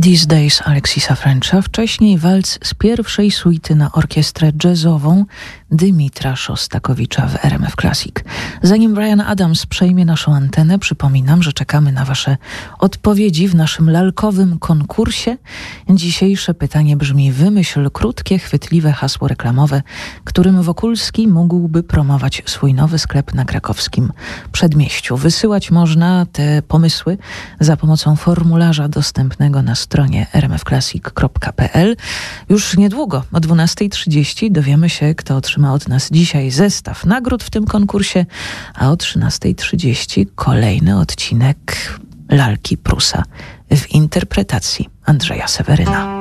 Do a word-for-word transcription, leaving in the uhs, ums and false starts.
These Days Aleksisa Frencha, wcześniej walc z pierwszej suity na orkiestrę jazzową Dymitra Szostakowicza w R M F Classic. Zanim Bryan Adams przejmie naszą antenę, przypominam, że czekamy na wasze odpowiedzi w naszym lalkowym konkursie. Dzisiejsze pytanie brzmi: wymyśl krótkie, chwytliwe hasło reklamowe, którym Wokulski mógłby promować swój nowy sklep na krakowskim Przedmieściu. Wysyłać można te pomysły za pomocą formularza dostępnego na stronie r m f classic kropka p l. Już niedługo o dwunasta trzydzieści dowiemy się, kto otrzyma od nas dzisiaj zestaw nagród w tym konkursie, a o trzynasta trzydzieści kolejny odcinek Lalki Prusa w interpretacji Andrzeja Seweryna.